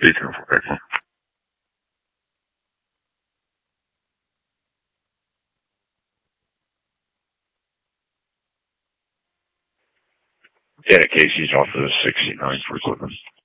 非常覆盖性。Data KC is also 69 for Clinton.